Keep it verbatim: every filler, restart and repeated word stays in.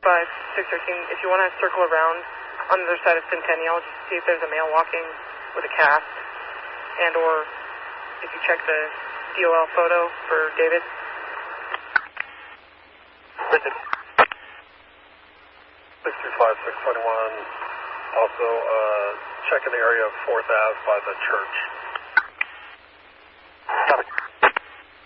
five six thirteen, if you want to circle around on the other side of Centennial, just see if there's a male walking with a cast, and or if you check the D O L photo for David. six two five six twenty-one, also uh, checking the area of fourth Avenue by the church. Copy.